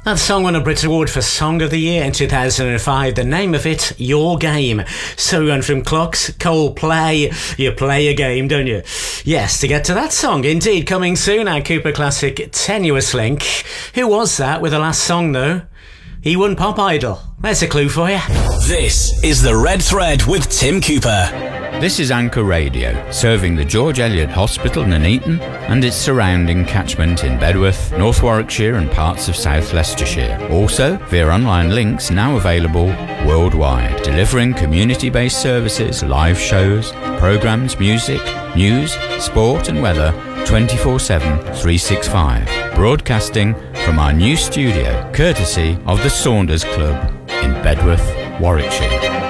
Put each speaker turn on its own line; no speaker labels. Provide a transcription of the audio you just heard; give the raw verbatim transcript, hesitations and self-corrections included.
That song won a Brit Award for Song of the Year in two thousand five. The name of it, Your Game. So on from Clocks, Coldplay. You play a game, don't you? Yes, to get to that song, indeed, coming soon, our Cooper classic, Tenuous Link. Who was that with the last song, though? He won Pop Idol. There's a clue for you.
This is The Red Thread with Tim Cooper.
This is Anchor Radio, serving the George Eliot Hospital, Nuneaton, and its surrounding catchment in Bedworth, North Warwickshire and parts of South Leicestershire. Also, via online links now available worldwide, delivering community-based services, live shows, programmes, music, news, sport and weather, twenty-four seven, three sixty-five. Broadcasting from our new studio, courtesy of the Saunders Club in Bedworth, Warwickshire.